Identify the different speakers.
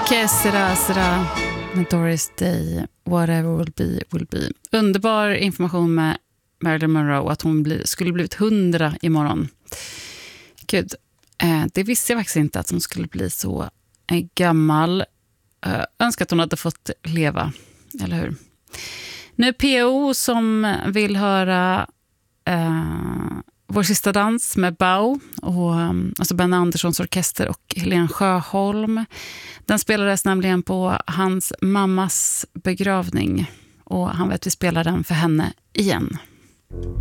Speaker 1: Que sera, sera med Doris Day. Whatever will be. Underbar information med Marilyn Monroe att hon skulle blivit 100 imorgon. Gud, det visste jag faktiskt inte att hon skulle bli så gammal. Önskar att hon hade fått leva, eller hur? Nu är PO som vill höra Vår sista dans med Bau och alltså Ben Anderssons orkester och Helene Sjöholm. Den spelades nämligen på hans mammas begravning och han vet vi spelar den för henne igen.